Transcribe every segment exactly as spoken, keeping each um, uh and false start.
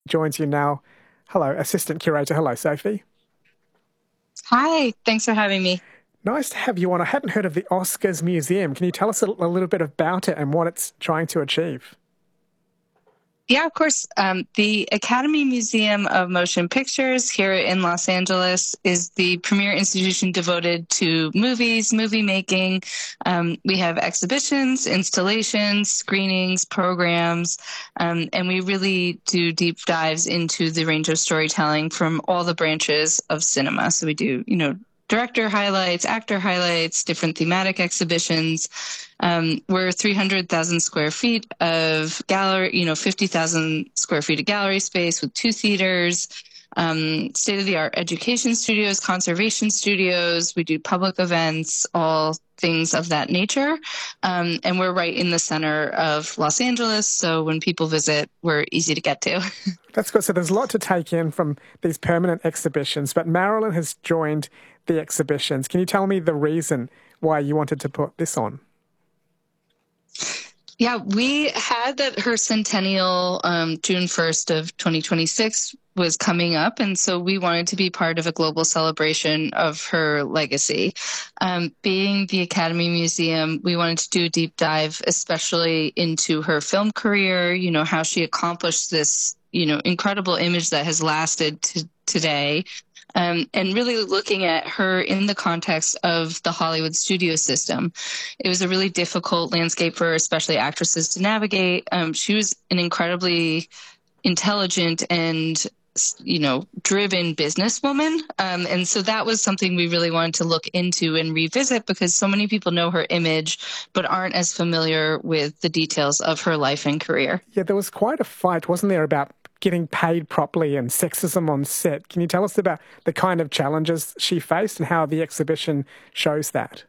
Joins you now. Hello, Assistant Curator. Hello, Sophie. Hi, thanks for having me. Nice to have you on. I hadn't heard of the Oscars Museum. Can you tell us a, a little bit about it and what it's trying to achieve? Yeah, of course. Um, the Academy Museum of Motion Pictures here in Los Angeles is the premier institution devoted to movies, movie making. Um, we have exhibitions, installations, screenings, programs, um, and we really do deep dives into the range of storytelling from all the branches of cinema. So we do, you know, director highlights, actor highlights, different thematic exhibitions. Um, we're three hundred thousand square feet of gallery, you know, fifty thousand square feet of gallery space with two theaters, um, state-of-the-art education studios, conservation studios. We do public events, all things of that nature. Um, and we're right in the center of Los Angeles. So when people visit, we're easy to get to. That's good. So there's a lot to take in from these permanent exhibitions, but Marilyn has joined the exhibitions. Can you tell me the reason why you wanted to put this on? Yeah, we had that her centennial, um, June first of twenty twenty-six was coming up. And so we wanted to be part of a global celebration of her legacy. Um, being the Academy Museum, we wanted to do a deep dive, especially into her film career, you know, how she accomplished this, you know, incredible image that has lasted to today. Um, and really looking at her in the context of the Hollywood studio system. It was a really difficult landscape for especially actresses to navigate. Um, she was an incredibly intelligent and, you know, driven businesswoman. Um, and so that was something we really wanted to look into and revisit because so many people know her image, but aren't as familiar with the details of her life and career. Yeah, there was quite a fight, wasn't there, about getting paid properly and sexism on set. Can you tell us about the kind of challenges she faced and how the exhibition shows that?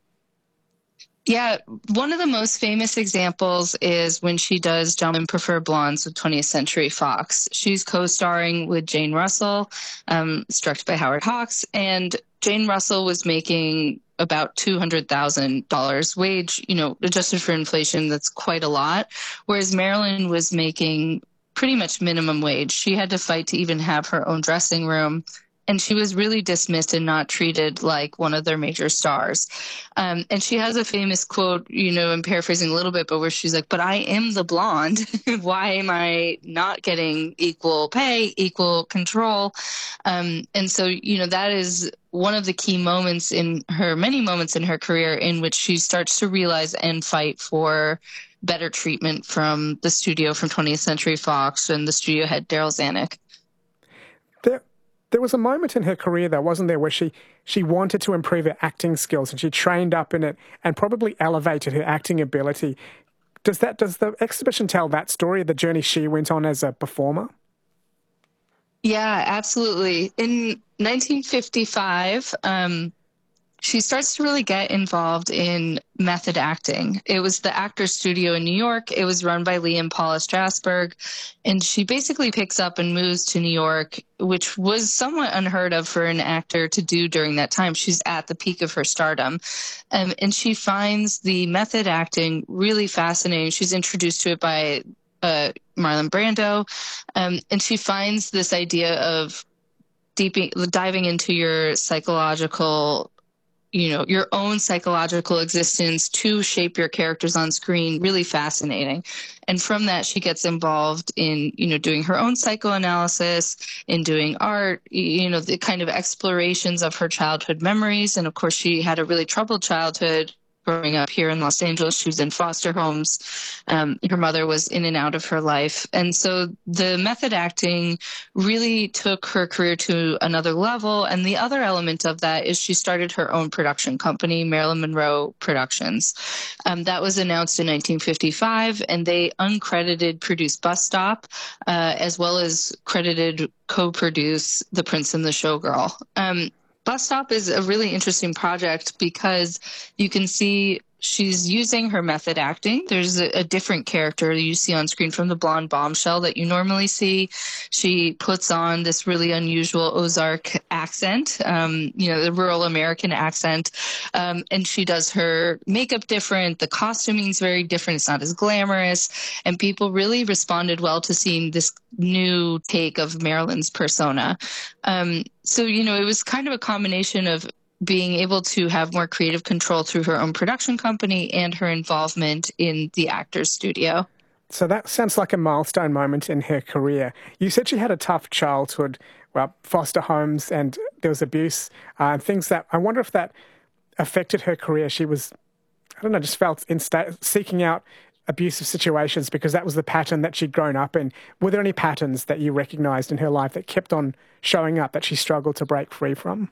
Yeah, one of the most famous examples is when she does Gentlemen Prefer Blondes with twentieth Century Fox. She's co-starring with Jane Russell, um, directed by Howard Hawks, and Jane Russell was making about two hundred thousand dollars wage, you know, adjusted for inflation, that's quite a lot, whereas Marilyn was making pretty much minimum wage. She had to fight to even have her own dressing room. And she was really dismissed and not treated like one of their major stars. Um, and she has a famous quote, you know, I'm paraphrasing a little bit, but where she's like, but I am the blonde. Why am I not getting equal pay, equal control? Um, and so, you know, that is one of the key moments in her, many moments in her career in which she starts to realize and fight for better treatment from the studio, from twentieth Century Fox and the studio head, Daryl Zanuck. There, there was a moment in her career, though, wasn't there, where she, she wanted to improve her acting skills and she trained up in it and probably elevated her acting ability. Does that does the exhibition tell that story, the journey she went on as a performer? Yeah, absolutely. In nineteen fifty-five, um, she starts to really get involved in method acting. It was the Actors Studio in New York. It was run by Lee and Paula Strasberg. And she basically picks up and moves to New York, which was somewhat unheard of for an actor to do during that time. She's at the peak of her stardom. Um, and she finds the method acting really fascinating. She's introduced to it by uh, Marlon Brando. Um, and she finds this idea of deeping, diving into your psychological, you know, your own psychological existence to shape your characters on screen, really fascinating. And from that, she gets involved in, you know, doing her own psychoanalysis, in doing art, you know, the kind of explorations of her childhood memories. And of course, she had a really troubled childhood growing up here in Los Angeles. She was in foster homes. Um, her mother was in and out of her life. And so the method acting really took her career to another level. And the other element of that is she started her own production company, Marilyn Monroe Productions. Um, that was announced in nineteen fifty-five, and they uncredited produced Bus Stop, uh, as well as credited co-produce The Prince and the Showgirl. Um, Bus Stop is a really interesting project because you can see she's using her method acting. There's a, a different character you see on screen from the blonde bombshell that you normally see. She puts on this really unusual Ozark accent, um, you know, the rural American accent, um, and she does her makeup different. The costuming's very different. It's not as glamorous, and people really responded well to seeing this new take of Marilyn's persona. Um, so, you know, it was kind of a combination of being able to have more creative control through her own production company and her involvement in the actor's studio. So that sounds like a milestone moment in her career. You said she had a tough childhood, well, foster homes, and there was abuse, uh, and things that, I wonder if that affected her career. She was, I don't know, just felt in sta- seeking out abusive situations because that was the pattern that she'd grown up in. Were there any patterns that you recognised in her life that kept on showing up that she struggled to break free from?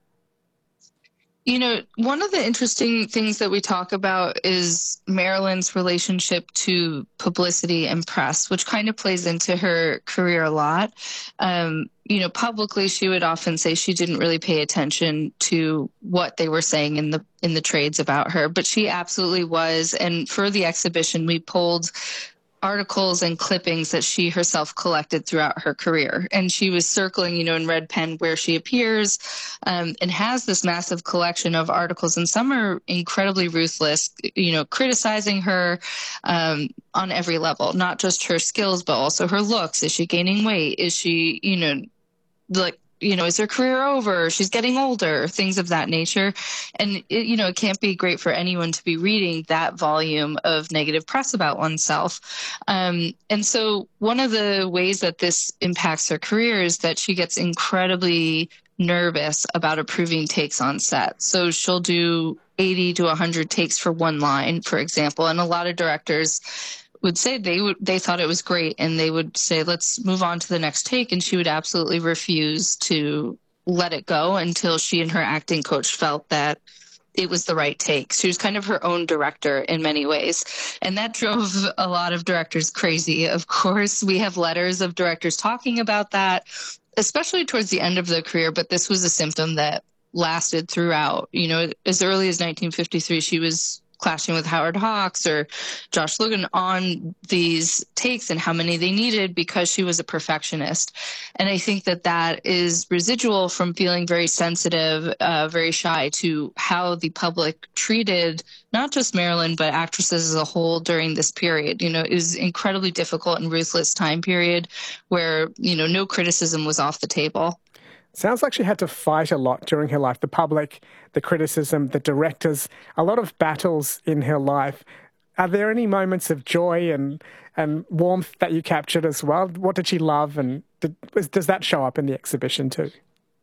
You know, one of the interesting things that we talk about is Marilyn's relationship to publicity and press, which kind of plays into her career a lot. Um, you know, publicly, she would often say she didn't really pay attention to what they were saying in the in the trades about her, but she absolutely was. And for the exhibition, we pulled articles and clippings that she herself collected throughout her career. And she was circling, you know, in red pen where she appears, um, and has this massive collection of articles. And some are incredibly ruthless, you know, criticizing her um, on every level, not just her skills, but also her looks. Is she gaining weight? Is she, you know, like, you know, is her career over? She's getting older, things of that nature. And, it, you know, it can't be great for anyone to be reading that volume of negative press about oneself. Um, and so one of the ways that this impacts her career is that she gets incredibly nervous about approving takes on set. So she'll do eighty to one hundred takes for one line, for example. And a lot of directors would say they would they thought it was great, and they would say, let's move on to the next take, and she would absolutely refuse to let it go until she and her acting coach felt that it was the right take. She was kind of her own director in many ways, and that drove a lot of directors crazy. Of course, we have letters of directors talking about that, especially towards the end of their career, but this was a symptom that lasted throughout. You know, as early as nineteen fifty-three, she was clashing with Howard Hawks or Josh Logan on these takes and how many they needed because she was a perfectionist. And I think that that is residual from feeling very sensitive, uh, very shy to how the public treated not just Marilyn, but actresses as a whole during this period. You know, it was incredibly difficult and ruthless time period where, you know, no criticism was off the table. Sounds like she had to fight a lot during her life. The public, the criticism, the directors, a lot of battles in her life. Are there any moments of joy and and warmth that you captured as well? What did she love, and did, does that show up in the exhibition too?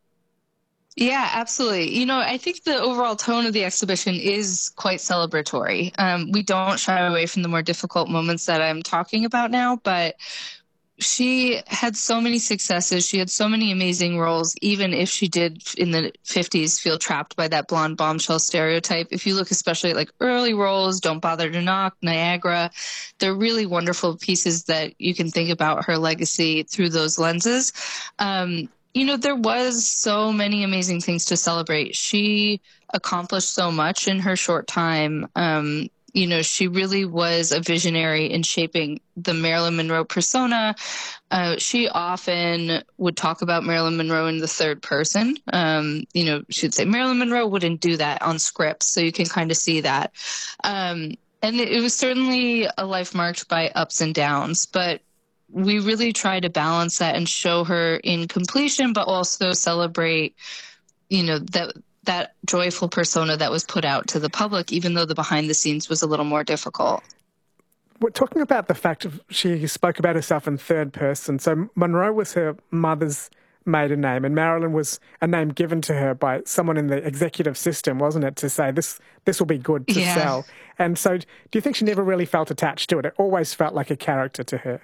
Yeah, absolutely. You know, I think the overall tone of the exhibition is quite celebratory. Um, we don't shy away from the more difficult moments that I'm talking about now, but she had so many successes. She had so many amazing roles, even if she did in the fifties feel trapped by that blonde bombshell stereotype. If you look especially at like early roles, Don't Bother to Knock, Niagara, they're really wonderful pieces that you can think about her legacy through those lenses. Um, you know, there was so many amazing things to celebrate. She accomplished so much in her short time. Um, You know, she really was a visionary in shaping the Marilyn Monroe persona. Uh, she often would talk about Marilyn Monroe in the third person. Um, you know, she'd say Marilyn Monroe wouldn't do that on scripts, so you can kind of see that. Um, and it, it was certainly a life marked by ups and downs, but we really try to balance that and show her in completion, but also celebrate, you know, that that joyful persona that was put out to the public, even though the behind the scenes was a little more difficult. We're talking about the fact of she spoke about herself in third person. So Monroe was her mother's maiden name, and Marilyn was a name given to her by someone in the executive system, wasn't it, to say this this will be good to yeah. sell. And so do you think she never really felt attached to it? It always felt like a character to her.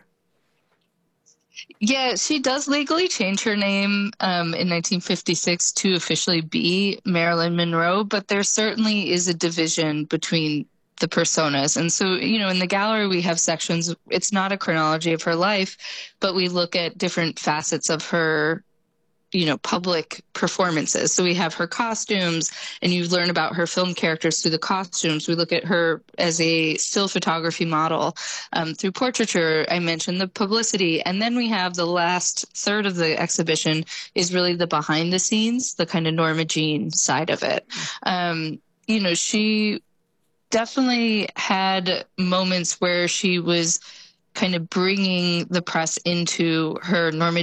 Yeah, she does legally change her name um, in nineteen fifty-six to officially be Marilyn Monroe, but there certainly is a division between the personas. And so, you know, in the gallery, we have sections. It's not a chronology of her life, but we look at different facets of her you know, public performances. So we have her costumes, and you learn about her film characters through the costumes. We look at her as a still photography model um, through portraiture. I mentioned the publicity. And then we have the last third of the exhibition is really the behind the scenes, the kind of Norma Jean side of it. Um, you know, she definitely had moments where she was kind of bringing the press into her Norma